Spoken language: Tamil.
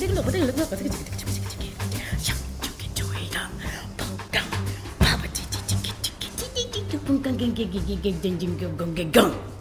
지금 너보다 이런 거 같아. 조이랑 펑강 바바티티티티티티티티 펑강갱갱갱갱갱갱갱갱갱